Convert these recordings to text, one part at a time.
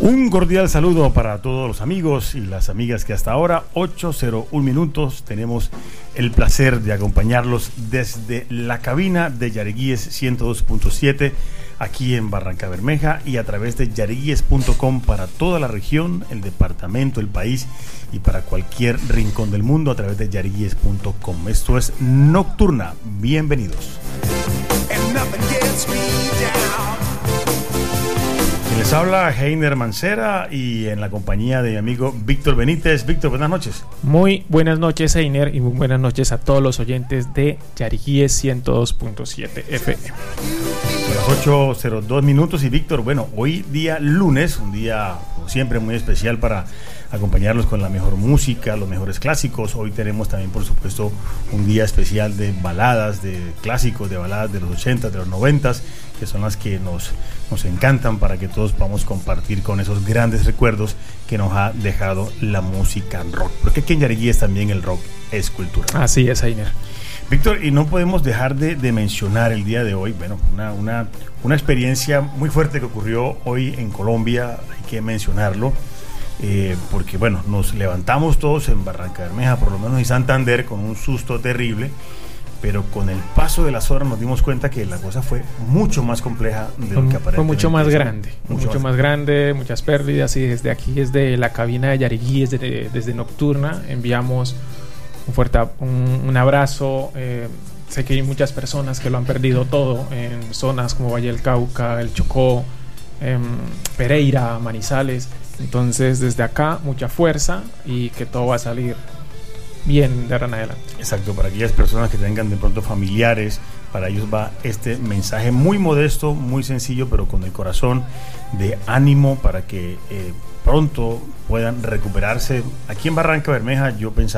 Un cordial saludo para todos los amigos y las amigas que hasta ahora, 8:01 minutos, tenemos el placer de acompañarlos desde la cabina de Yariguíes 102.7 aquí en Barranca Bermeja y a través de yariguíes.com para toda la región, el departamento, el país y para cualquier rincón del mundo a través de yariguíes.com. Esto es Nocturna. Bienvenidos. Les habla Heiner Mancera y en la compañía de mi amigo Víctor Benítez. Víctor, buenas noches. Muy buenas noches, Heiner, y muy buenas noches a todos los oyentes de Yariguíes 102.7 FM. A las 8:02 minutos y Víctor, bueno, hoy día lunes, un día como siempre muy especial para acompañarlos con la mejor música, los mejores clásicos. Hoy tenemos también, por supuesto, un día especial de baladas, de clásicos, de baladas de los 80, de los 90, que son las que nos encantan para que todos podamos compartir con esos grandes recuerdos que nos ha dejado la música rock. Porque aquí en Yariguíes también el rock es cultura. Así es, Heiner. Víctor, y no podemos dejar de mencionar el día de hoy, bueno, una experiencia muy fuerte que ocurrió hoy en Colombia, hay que mencionarlo. Porque bueno, nos levantamos todos en Barranca Bermeja, por lo menos en Santander, con un susto terrible, pero con el paso de las horas nos dimos cuenta que la cosa fue mucho más compleja de lo que aparentemente fue mucho más grande, mucho más grande, muchas pérdidas, y desde aquí, desde la cabina de Yariguíes, desde Nocturna, enviamos un abrazo. Sé que hay muchas personas que lo han perdido todo en zonas como Valle del Cauca, el Chocó, Pereira, Manizales. Entonces, desde acá, mucha fuerza y que todo va a salir bien de ahora en adelante. Exacto, para aquellas personas que tengan de pronto familiares, para ellos va este mensaje muy modesto, muy sencillo, pero con el corazón de ánimo para que pronto puedan recuperarse. Aquí en Barranca Bermeja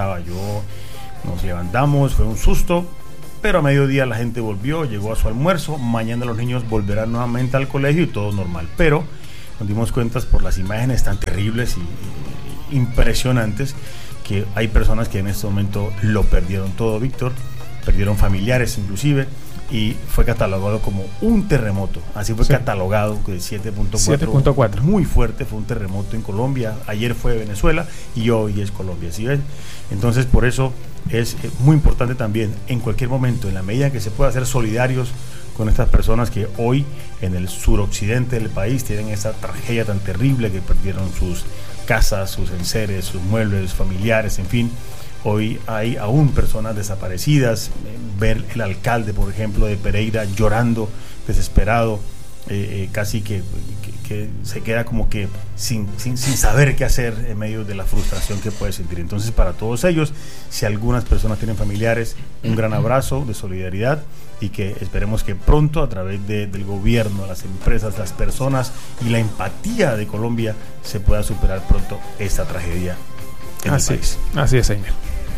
nos levantamos, fue un susto, pero a mediodía la gente volvió, llegó a su almuerzo, mañana los niños volverán nuevamente al colegio y todo normal, pero nos dimos cuenta por las imágenes tan terribles y impresionantes que hay personas que en este momento lo perdieron todo, Víctor, perdieron familiares inclusive, y fue catalogado como un terremoto, así fue, sí. Catalogado de 7.4, muy fuerte, fue un terremoto en Colombia, ayer fue Venezuela y hoy es Colombia, ¿sí ven? Entonces por eso es muy importante también en cualquier momento, en la medida en que se pueda, ser solidarios con estas personas que hoy en el suroccidente del país tienen esa tragedia tan terrible, que perdieron sus casas, sus enseres, sus muebles familiares, en fin. Hoy hay aún personas desaparecidas. Ver el alcalde, por ejemplo, de Pereira llorando, desesperado, casi que se queda como que sin saber qué hacer en medio de la frustración que puede sentir. Entonces, para todos ellos, si algunas personas tienen familiares, un gran abrazo de solidaridad, y que esperemos que pronto, a través del gobierno, las empresas, las personas y la empatía de Colombia, se pueda superar pronto esta tragedia en el país. Así es, señor.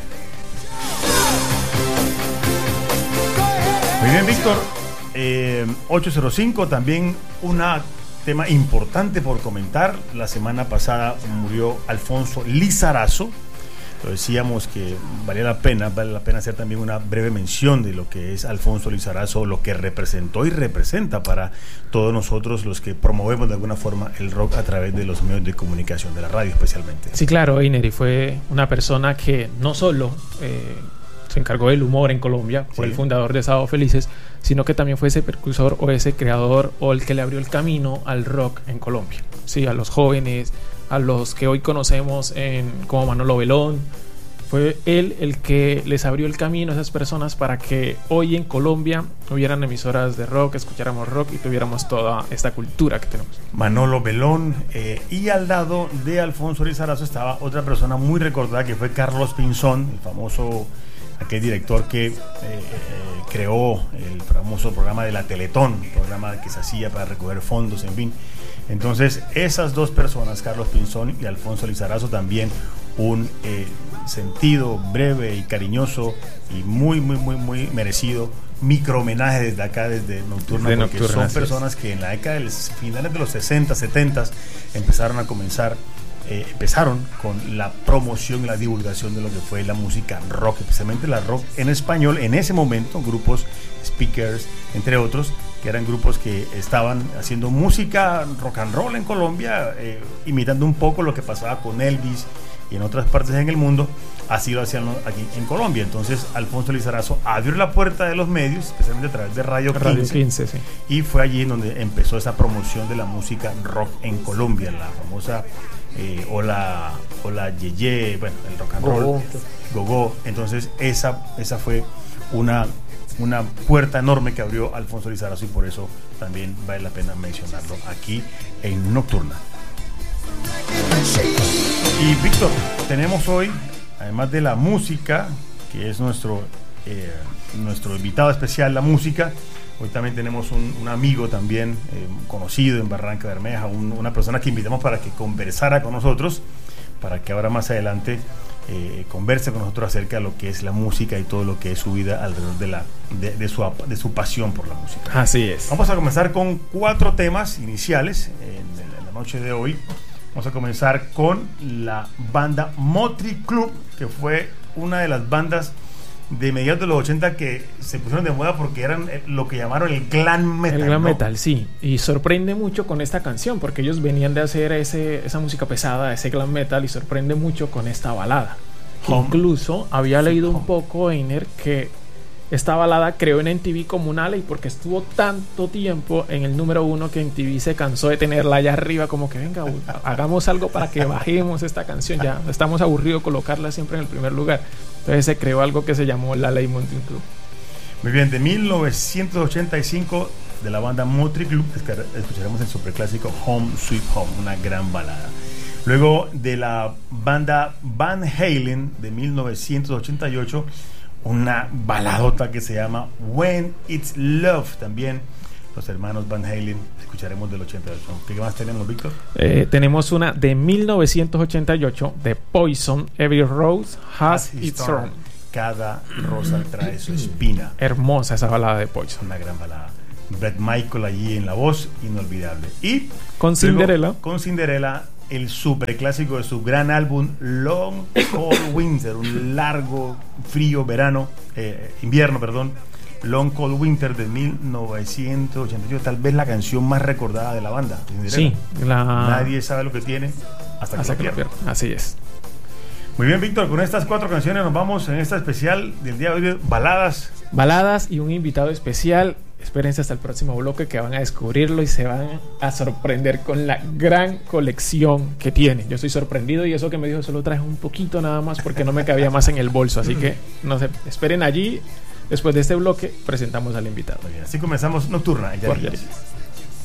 Muy bien, Víctor. 8:05, también un tema importante por comentar. La semana pasada murió Alfonso Lizarazo. Lo decíamos que vale la pena hacer también una breve mención de lo que es Alfonso Lizarazo, lo que representó y representa para todos nosotros los que promovemos de alguna forma el rock a través de los medios de comunicación, de la radio especialmente. Sí, claro, Einer, y fue una persona que no solo se encargó del humor en Colombia, fue el fundador de Sábado Felices, sino que también fue ese precursor o ese creador o el que le abrió el camino al rock en Colombia. Sí, a los jóvenes, a los que hoy conocemos como Manolo Belón. Fue él el que les abrió el camino a esas personas para que hoy en Colombia hubieran emisoras de rock, escucháramos rock y tuviéramos toda esta cultura que tenemos. Manolo Belón, y al lado de Alfonso Lizarazo estaba otra persona muy recordada, que fue Carlos Pinzón, el famoso, aquel director que creó el famoso programa de la Teletón, un programa que se hacía para recoger fondos, en fin. Entonces, esas dos personas, Carlos Pinzón y Alfonso Lizarazo, también un sentido breve y cariñoso y muy merecido micro homenaje desde acá, desde Nocturna, porque son personas que en la década de los finales de los 60, 70 empezaron con la promoción y la divulgación de lo que fue la música rock, especialmente la rock en español en ese momento, grupos Speakers, entre otros, que eran grupos que estaban haciendo música rock and roll en Colombia, imitando un poco lo que pasaba con Elvis y en otras partes en el mundo. Así lo hacían aquí en Colombia. Entonces Alfonso Lizarazo abrió la puerta de los medios, especialmente a través de Radio 15, sí. Y fue allí donde empezó esa promoción de la música rock en Colombia, la famosa Hola Yeye, bueno, el rock and roll, Gogó. Entonces esa fue una puerta enorme que abrió Alfonso Lizarazo, y por eso también vale la pena mencionarlo aquí en Nocturna. Y Víctor, tenemos hoy, además de la música, que es nuestro invitado especial, la música, hoy también tenemos un amigo también conocido en Barranca Bermeja, una persona que invitamos para que conversara con nosotros, para que ahora más adelante converse con nosotros acerca de lo que es la música y todo lo que es su vida alrededor de su pasión por la música. Así es. Vamos a comenzar con 4 temas iniciales en la noche de hoy. Vamos a comenzar con la banda Motley Crue, que fue una de las bandas de mediados de los 80 que se pusieron de moda porque eran lo que llamaron el glam metal. El glam metal, sí. Y sorprende mucho con esta canción, porque ellos venían de hacer esa música pesada, ese glam metal, y sorprende mucho con esta balada. Incluso había leído un poco, Einer, que esta balada creó en MTV como un ala, y porque estuvo tanto tiempo en el número 1 que MTV se cansó de tenerla allá arriba, como que venga, hagamos algo para que bajemos esta canción, ya estamos aburridos de colocarla siempre en el primer lugar. Entonces se creó algo que se llamó la Ley Motley Crue. Muy bien, de 1985, de la banda Motley Crue, escucharemos el superclásico Home Sweet Home, una gran balada. Luego de la banda Van Halen, de 1988, una baladota que se llama When It's Love, también los hermanos Van Halen. Escucharemos del 88. ¿Qué más tenemos, Víctor? Tenemos una de 1988 de Poison, Every Rose Has Its Thorn. Cada rosa trae su espina. Hermosa esa balada de Poison. Una gran balada. Bret Michael allí en la voz, inolvidable. Y con Cinderella. Con Cinderella, el superclásico de su gran álbum Long Cold Winter, un largo, frío invierno, Long Cold Winter de 1988, tal vez la canción más recordada de la banda. Sí, nadie sabe lo que tiene hasta que lo pierde. Así es. Muy bien, Víctor, con estas 4 canciones nos vamos en esta especial del día de hoy, baladas y un invitado especial. Espérense hasta el próximo bloque, que van a descubrirlo y se van a sorprender con la gran colección que tiene. Yo estoy sorprendido, y eso que me dijo, solo traje un poquito nada más porque no me cabía más en el bolso. Así que no sé, esperen allí. Después de este bloque presentamos al invitado. Así comenzamos Nocturna. Por Yarices.